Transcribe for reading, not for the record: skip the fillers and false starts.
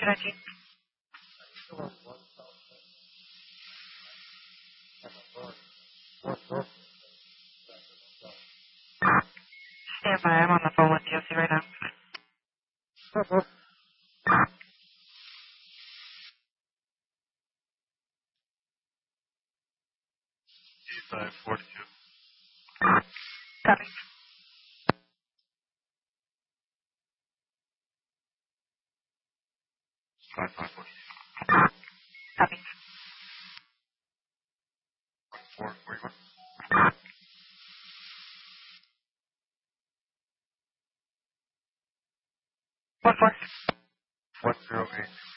219. Stand by. I'm on the phone with DOC right now. 8542. Copy. 5542. Copy. 441. 1-4. 108.